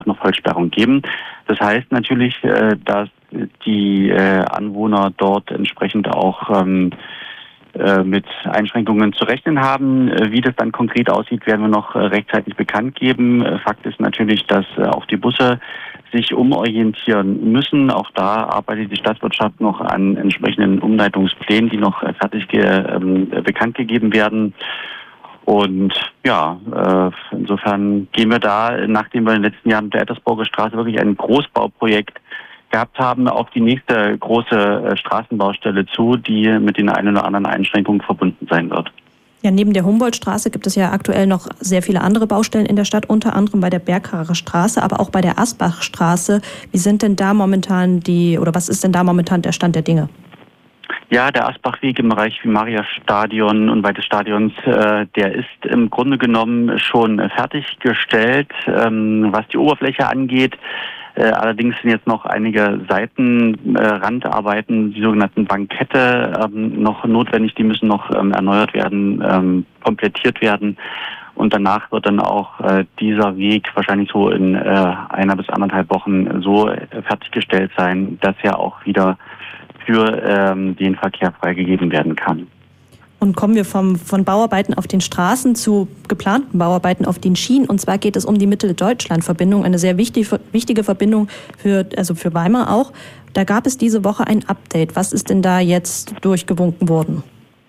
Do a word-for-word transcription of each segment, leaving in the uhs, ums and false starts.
noch Vollsperrung geben. Das heißt natürlich, äh, dass die äh, Anwohner dort entsprechend auch ähm, äh, mit Einschränkungen zu rechnen haben. Äh, wie das dann konkret aussieht, werden wir noch äh, rechtzeitig bekannt geben. Äh, Fakt ist natürlich, dass äh, auch die Busse sich umorientieren müssen. Auch da arbeitet die Stadtwirtschaft noch an entsprechenden Umleitungsplänen, die noch äh, fertig ge ähm, bekannt gegeben werden. Und ja, äh, insofern gehen wir da, nachdem wir in den letzten Jahren mit der Ettersburger Straße wirklich ein Großbauprojekt gehabt haben, auf die nächste große äh, Straßenbaustelle zu, die mit den einen oder anderen Einschränkungen verbunden sein wird. Ja, neben der Humboldt-Straße gibt es ja aktuell noch sehr viele andere Baustellen in der Stadt, unter anderem bei der Bergharer Straße, aber auch bei der Asbach-Straße. Wie sind denn da momentan die, oder was ist denn da momentan der Stand der Dinge? Ja, der Asbachweg im Bereich Maria-Stadion und weit des Stadions, äh, der ist im Grunde genommen schon fertiggestellt, ähm, was die Oberfläche angeht. Äh, allerdings sind jetzt noch einige Seitenrandarbeiten, äh, die sogenannten Bankette, ähm, noch notwendig. Die müssen noch ähm, erneuert werden, ähm, komplettiert werden. Und danach wird dann auch äh, dieser Weg wahrscheinlich so in äh, einer bis anderthalb Wochen so äh, fertiggestellt sein, dass er auch wieder für ähm, den Verkehr freigegeben werden kann. Und kommen wir vom, von Bauarbeiten auf den Straßen zu geplanten Bauarbeiten auf den Schienen. Und zwar geht es um die Mitteldeutschland-Verbindung, eine sehr wichtig, wichtige Verbindung für, also für Weimar auch. Da gab es diese Woche ein Update. Was ist denn da jetzt durchgewunken worden?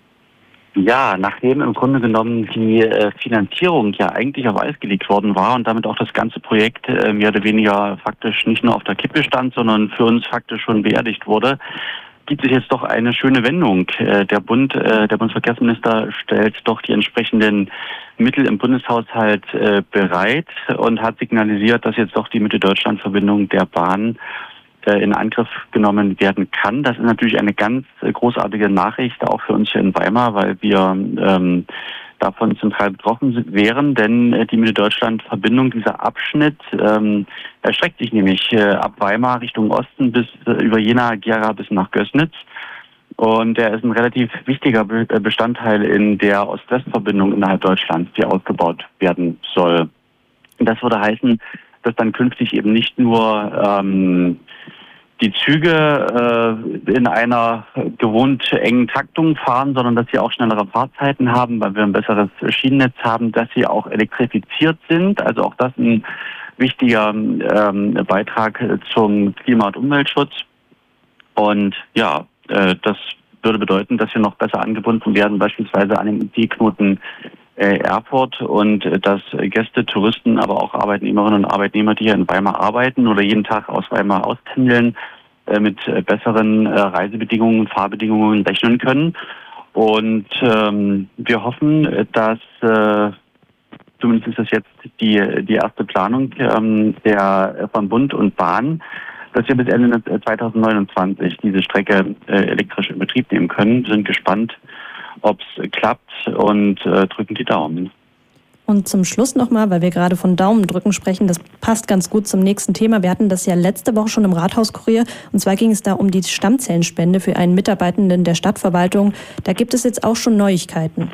Ja, nachdem im Grunde genommen die äh, Finanzierung ja eigentlich auf Eis gelegt worden war und damit auch das ganze Projekt äh, mehr oder weniger faktisch nicht nur auf der Kippe stand, sondern für uns faktisch schon beerdigt wurde, gibt es jetzt doch eine schöne Wendung. Äh, der Bund, äh, der Bundesverkehrsminister stellt doch die entsprechenden Mittel im Bundeshaushalt äh, bereit und hat signalisiert, dass jetzt doch die Mitteldeutschland-Verbindung der Bahn in Angriff genommen werden kann. Das ist natürlich eine ganz großartige Nachricht, auch für uns hier in Weimar, weil wir ähm, davon zentral betroffen wären, denn äh, die Mitteldeutschland-Verbindung, dieser Abschnitt, ähm, erstreckt sich nämlich äh, ab Weimar Richtung Osten bis äh, über Jena, Gera bis nach Gößnitz. Und er ist ein relativ wichtiger Be- Bestandteil in der Ost-West-Verbindung innerhalb Deutschlands, die ausgebaut werden soll. Und das würde heißen, dass dann künftig eben nicht nur ähm, die Züge äh, in einer gewohnt engen Taktung fahren, sondern dass sie auch schnellere Fahrzeiten haben, weil wir ein besseres Schienennetz haben, dass sie auch elektrifiziert sind. Also auch das ein wichtiger ähm, Beitrag zum Klima- und Umweltschutz. Und ja, äh, das würde bedeuten, dass wir noch besser angebunden werden, beispielsweise an den I T-Knoten äh, Erfurt, und äh, dass Gäste, Touristen, aber auch Arbeitnehmerinnen und Arbeitnehmer, die hier in Weimar arbeiten oder jeden Tag aus Weimar auspendeln, äh, mit äh, besseren äh, Reisebedingungen und Fahrbedingungen rechnen können. Und ähm, wir hoffen, dass äh, zumindest ist das jetzt die, die erste Planung ähm, der, von Bund und Bahn, dass wir bis Ende zweitausendneunundzwanzig diese Strecke äh, elektrisch in Betrieb nehmen können. Wir sind gespannt, ob es klappt, und äh, drücken die Daumen. Und zum Schluss nochmal, weil wir gerade von Daumendrücken sprechen, das passt ganz gut zum nächsten Thema. Wir hatten das ja letzte Woche schon im Rathauskurier, und zwar ging es da um die Stammzellenspende für einen Mitarbeitenden der Stadtverwaltung. Da gibt es jetzt auch schon Neuigkeiten.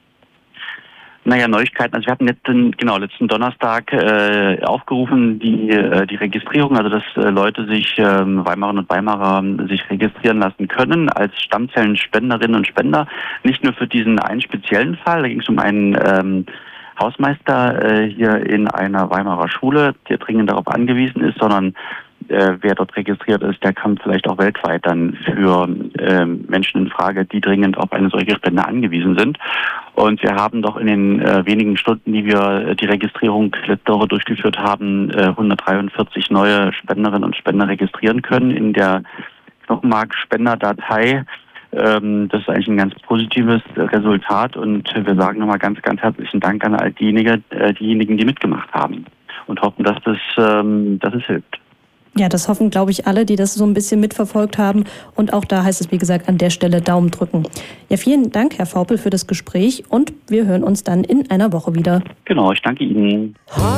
Naja, Neuigkeiten. Also wir hatten letzten, genau, letzten Donnerstag äh, aufgerufen, die, äh, die Registrierung, also dass äh, Leute sich, äh, Weimarinnen und Weimarer, sich registrieren lassen können als Stammzellenspenderinnen und Spender. Nicht nur für diesen einen speziellen Fall, da ging es um einen ähm, Hausmeister äh, hier in einer Weimarer Schule, der dringend darauf angewiesen ist, sondern äh, wer dort registriert ist, der kommt vielleicht auch weltweit dann für äh, Menschen in Frage, die dringend auf eine solche Spende angewiesen sind. Und wir haben doch in den äh, wenigen Stunden, die wir äh, die Registrierung letzte Woche durchgeführt haben, äh, hundertdreiundvierzig neue Spenderinnen und Spender registrieren können in der Knochenmarkspenderdatei. Ähm, das ist eigentlich ein ganz positives Resultat, und wir sagen nochmal ganz, ganz herzlichen Dank an all diejenigen, äh, diejenigen, die mitgemacht haben, und hoffen, dass das, ähm, dass es hilft. Ja, das hoffen, glaube ich, alle, die das so ein bisschen mitverfolgt haben. Und auch da heißt es, wie gesagt, an der Stelle Daumen drücken. Ja, vielen Dank, Herr Vaupel, für das Gespräch, und wir hören uns dann in einer Woche wieder. Genau, ich danke Ihnen.